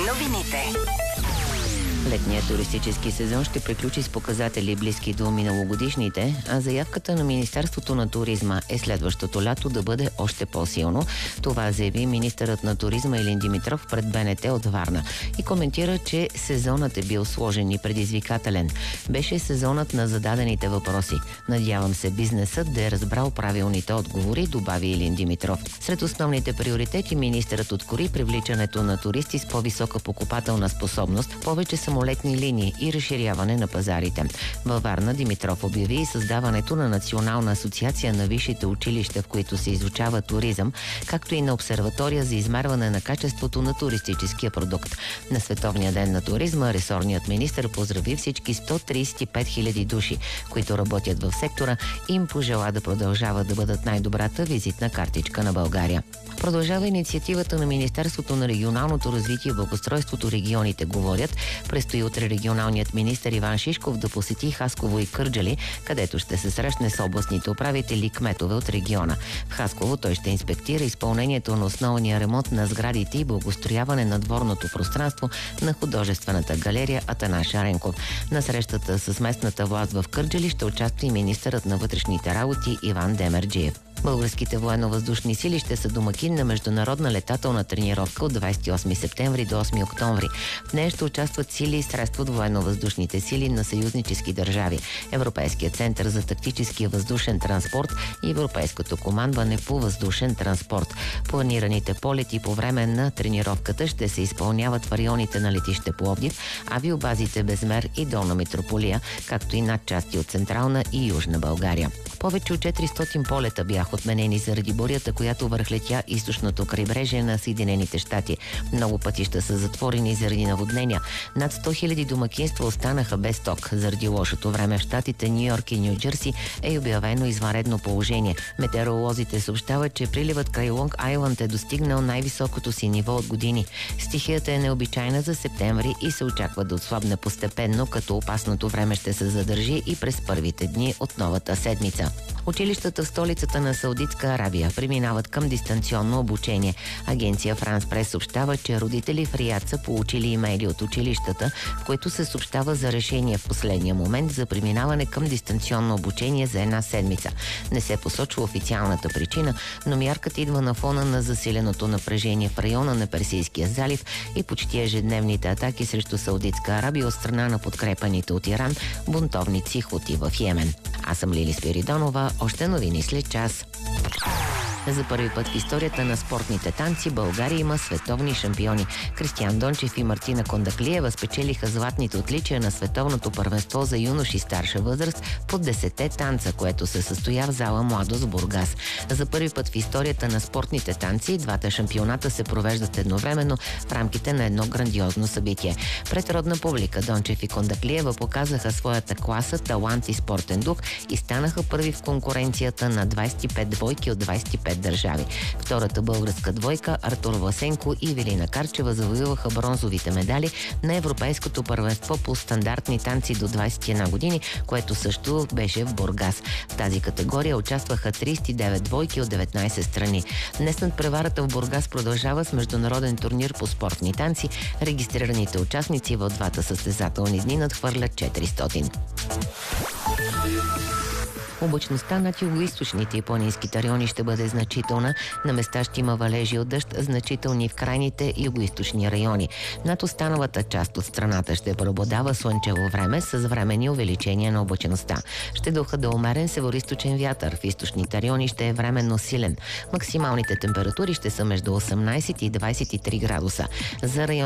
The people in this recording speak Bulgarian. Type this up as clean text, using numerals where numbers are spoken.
Новините. Летният туристически сезон ще приключи с показатели близки до миналогодишните, а заявката на Министерството на туризма е следващото лято да бъде още по-силно. Това заяви министърът на туризма Илин Димитров пред БНТ от Варна и коментира, че сезонът е бил сложен и предизвикателен. Беше сезонът на зададените въпроси. Надявам се бизнесът да е разбрал правилните отговори, добави Илин Димитров. Сред основните приоритети министърът откори привличането на туристи с по-висока покупателна способност, повече самолетни линии и разширяване на пазарите. Във Варна Димитров обяви и създаването на Национална асоциация на висшите училища, в които се изучава туризъм, както и на обсерватория за измерване на качеството на туристическия продукт. На Световния ден на туризма ресорният министър поздрави всички 135 000 души, които работят в сектора и им пожела да продължават да бъдат най-добрата визитна картичка на България. Продължава инициативата на Министерството на регионалното развитие и благоустройството "Регионите говорят". Предстои утре регионалният министър Иван Шишков да посети Хасково и Кърджали, където ще се срещне с областните управители и кметове от региона. В Хасково той ще инспектира изпълнението на основния ремонт на сградите и благоустрояване на дворното пространство на художествената галерия Атанас Шаренков. На срещата с местната власт в Кърджали ще участва и министърът на вътрешните работи Иван Демерджиев. Българските военно-въздушни сили ще са домакин на международна летателна тренировка от 28 септември до 8 октомври. В нея ще участват сили и средства от военно-въздушните сили на съюзнически държави, Европейския център за тактически въздушен транспорт и Европейското командване по въздушен транспорт. Планираните полети по време на тренировката ще се изпълняват в районите на летище Пловдив, авиобазите Безмер и Долна Митрополия, както и над части от Централна и Южна България. Повече от 400 полета бяха отменени заради бурята, която върхлетя източното крайбрежие на Съединените щати. Много пътища са затворени заради наводнения. Над 100 000 домакинства останаха без ток. Заради лошото време в щатите Ню Йорк и Ню Джерси е обявено извънредно положение. Метеоролозите съобщават, че приливът край Лонг Айланд е достигнал най-високото си ниво от години. Стихията е необичайна за септември и се очаква да отслабне постепенно, като опасното време ще се задържи и през първите дни от новата седмица. Училищата в столицата на Саудитска Арабия преминават към дистанционно обучение. Агенция Франс Прес съобщава, че родители в Риад са получили имейли от училищата, в които се съобщава за решение в последния момент за преминаване към дистанционно обучение за една седмица. Не се посочва официалната причина, но мярката идва на фона на засиленото напрежение в района на Персийския залив и почти ежедневните атаки срещу Саудитска Арабия от страна на подкрепаните от Иран бунтовници Хути в Йемен. Аз съм Лили Спиридонова. Още новини след час. За първи път в историята на спортните танци България има световни шампиони. Кристиян Дончев и Мартина Кондаклиева спечелиха златните отличия на световното първенство за юноши старша възраст по 10-те танца, което се състоя в зала "Младост" в Бургас. За първи път в историята на спортните танци двата шампионата се провеждат едновременно в рамките на едно грандиозно събитие. Пред родна публика Дончев и Кондаклиева показаха своята класа, талант и спортен дух и станаха първи в конкуренцията на 25 двойки от 25 държави. Втората българска двойка Артур Власенко и Велина Карчева завоюваха бронзовите медали на Европейското първенство по стандартни танци до 21 години, което също беше в Бургас. В тази категория участваха 39 двойки от 19 страни. Днес надпреварата в Бургас продължава с международен турнир по спортни танци. Регистрираните участници в двата състезателни дни надхвърлят 400. Облачността над югоизточните и планинските райони ще бъде значителна. На места ще има валежи от дъжд, значителни в крайните югоизточни райони. Над останалата част от страната ще преобладава слънчево време с временни увеличения на облачността. Ще духа да умерен североизточен вятър. В източните райони ще е временно силен. Максималните температури ще са между 18 и 23 градуса. За район